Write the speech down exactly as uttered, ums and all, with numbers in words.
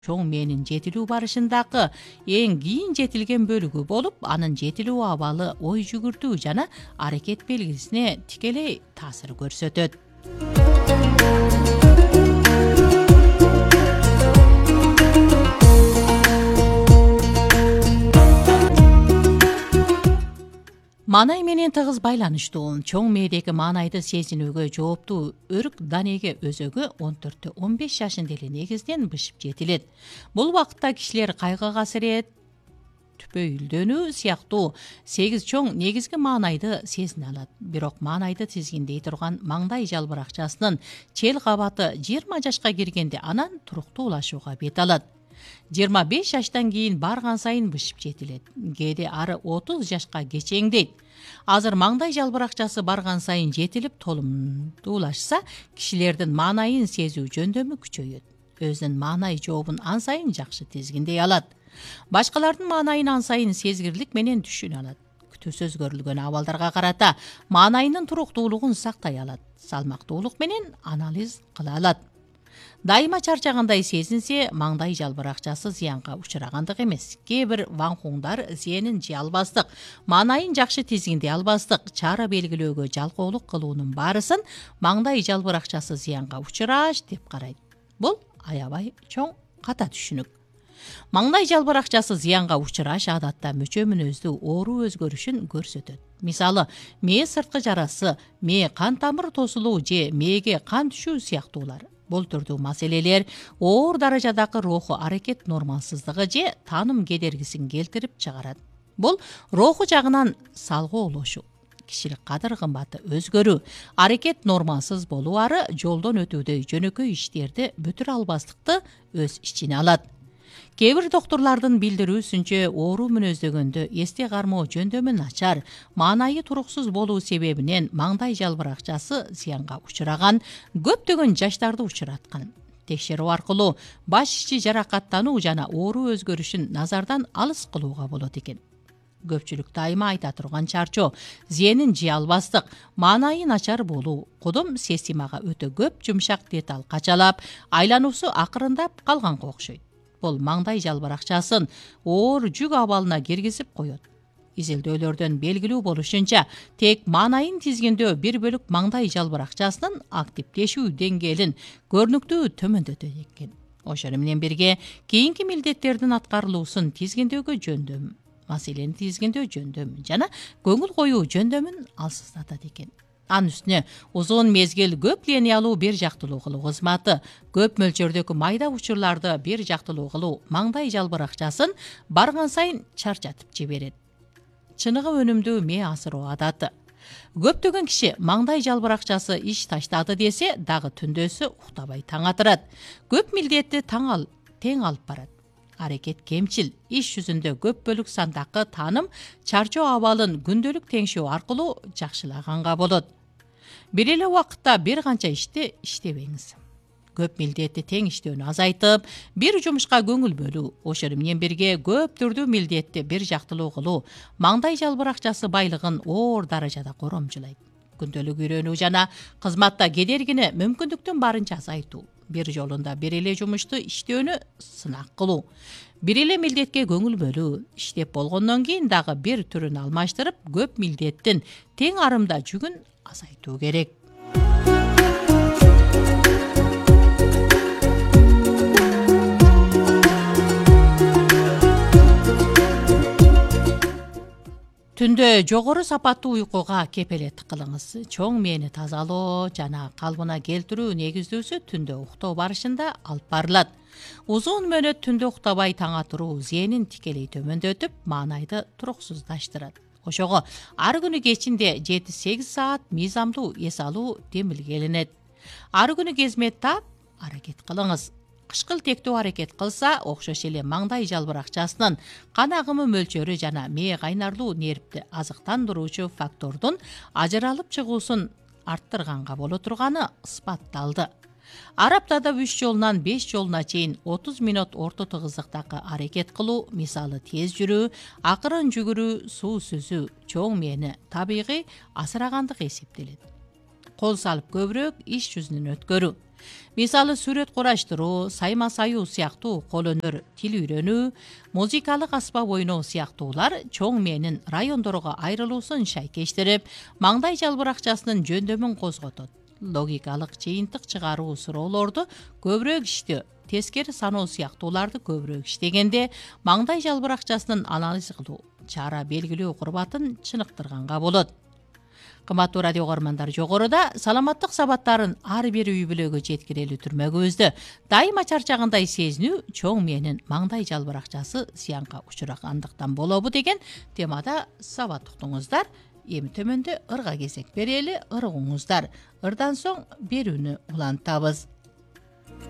чоң мээнин жетилүү барышындагы эң кийин жетилген бөлүгү болуп, анын жетилүү абалы ой жүгүртүү жана аракет белгисине тикелей таасир көрсөтөт. Маанай менен тыгыз байланыштуу чоң мээдеги маанайды сезинүүгө жооптуу өрүк Данеге өзөгү он төрттө он беш жашында эле негизден бышып жетилет. Бул убакытта кишилер кайгы касырет, түпөйүлдөнүү сыяктуу сегиз чоң негизги маанайды сезине алат. Бирок маанайды тизгиндей турган маңдай жалбыракчасынын чел кабаты жыйырма жашка киргенде анан туруктуулашууга бет алат. жыйырма беш жаштан кийин барган сайын бышып жетилет. Кээде ары отуз жашка кечеңдейт. Азыр маңдай жалбыракчасы барган сайын жетилип толумдуулашса, кишилердин маанайын сезүү жөндөмү күчөйөт. Өзүнүн маанай жообун ан сайын жакшы тизгиндей алат. Башкалардын маанайын ан сайын сезгирлик менен түшүнө алат. Күтүүсүз көрүлгөн абалдарга карата маанайынын туруктуулугун сактай алат. Салмактуулук менен анализ кыла алат. Дайыма чарчагандай сезинсе, маңдай жалбыракчасы зыянга учурагандык эмес. Кээ бир ванхуңдар зыянын жей албастык, маанайын жакшы тизгиндей албастык, чара белгилөөгө жалкоолук кылуунун баарысын маңдай жалбыракчасы зыянга учураш деп карайт. Бул аябай чоң ката түшүнүк. Маңдай жалбыракчасы зыянга учураш адатта мөчө мүнөздүү оору өзгөрүшүн көрсөтөт. Мисалы, мээ сырткы жарасы, мээ кан тамыр тосулуу же мээге кан түшүү сыяктуулар. Бул түрдүү маселелер оор даражадагы руху аракет нормалсыздыгы же тааным кедергисин келтирип чыгарат. Бул руху жагынан салгоолошуу, кишилик кадыр кымбаты өзгөрүү, аракет нормалсыз болуары жолдон өтүүдөй жөнөкөй иштерди бүтүрө албастыкты өз ичине алат. Кээ бир доктурлардын билдирүүсүнчө, оору мүнөздөгөндө эсте кармоо жөндөмү начар, маанайы туруксуз болуу себебинен маңдай жалбыракчасы зыянга учураган, көптөгөн жаштарды учураткан. Текшерүү аркылуу баш ичи жаракаттануу жана оору өзгөрүшүн назардан алыс кылууга болот экен. Көпчүлүк дайыма айта турган чарчоо, зыянын жей албастык, маанайы начар болуу, кудум системага өтө көп жумшак деталь качалап, айлануусу акырындап калганга окшойт. Бул маңдай жалбыракчасын оор жүк абалына киргизип коет. Изилдөөлөрдөн белгилүү болушунча, тек маанайын тизгиндөө бир бөлүк маңдай жалбыракчасынын активдешүү деңгээлин көрүнүктүү төмөндөтөт экен. Ошону менен бирге кийинки милдеттердин аткарылуусун тизгиндөөгө жөндөм, маселени тизгиндөө жөндөмүн жана көңүл коюу жөндөмүн алсыздатат экен. Анын үстүнө узун мезгил көп линиялуу бир жактылуу кылуу кызматы, көп мөлчөрдөгү майда учурларды бир жактылуу кылуу маңдай жалбыракчасын барган сайын чарчатып жиберет. Чыныгы өнүмдүү мээ асыроо адаты. Көптөгөн киши маңдай жалбыракчасы иш таштады десе, дагы түндөсү уктабай таң атырат. Көп милдетти таң ал, тең алып барат. Аракет кемчил, иш жүзүндө көп бөлүк сандагы тааным, чарчоо абалын күндөлүк теңшөө аркылуу жакшылаганга болот. Бир эле убакытта бир канча ишти иштебеңиз. Көп милдетти тең иштөөнү азайтып, бир жумушка көңүл бөлүү, ошону менен бирге көп түрдүү милдетти бир жактылуу кылуу маңдай жалбыракчасы байлыгын оор даражада коромжулайт. Күндөлүк үйрөнүү жана кызматта кедергини мүмкүндүктөн барынча азайтуу, бир жолунда бир эле жумушту иштөөнү сынак кылуу, бир эле милдетке көңүл бөлүү, иштеп болгондон кийин дагы бир түрүн алмаштырып, көп милдеттин тең арымда жүгүн азайтуу керек. Түндө жогору сапаттуу уйкуга кепелет кылыңыз. Чоң мээни тазалоо жана калыбына келтирүү негиздүүсү түндө уктоо барышында алып барылат. Узун мөөнөт түндө уктабай таңа туруу зыянын тикелей төмөндөтүп, маанайды туруксуздаштырат. Ошого ар күнү кечинде жети сегиз саат мыйзамдуу эс алуу демилгелинет. Ар күнү кезмет таап, аракет кылыңыз. Кышкыл тектүү аракет кылса, окшош эле маңдай жалбыракчасынын кан агымы мөлчөрү жана мээ кайнарлуу нервди азыктандыруучу фактордун ажыралып чыгуусун арттырганга боло турганы ысбатталды. Ар аптада үч жолунан беш жолуна чейин отуз мүнөт орто тыгыздыктагы аракет кылуу, мисалы тез жүрүү, акырын жүгүрүү, суу сүзүү чоң мээни табигый асырагандык эсептелет. кол салып көбүрөөк иш жүзүнөн өткөрүү. Мисалы сүрөт кураштыруу, сайма саюу сыяктуу кол өнөр, тил үйрөнүү, музыкалык аспап ойноо сыяктуулар чоң мээнин райондорго айрылуусун шайкештирип, маңдай жалбыракчасынын жөндөмүн козготот. Логикалык жыйынтык чыгаруу суроолорду көбүрөөк иштөө, тескери саноо сыяктууларды көбүрөөк иштегенде маңдай жалбыракчасынын анализ кылуу, чара белгилөө курбатын чыныктырганга болот. Кымбаттуу радио көрөрмандар, жогоруда саламаттык сабаттарын ар бир үй бүлөгө жеткирели түрмөгүбүздө дайыма чарчагандай сезинүү чоң мээнин маңдай жалбыракчасы зыянга учурагандыктан болобу деген темада сабат уктуңуздар. Эми төмөндө ырга кезек берели, ыргыңыздар. Ырдан соң берүүнү улантабыз.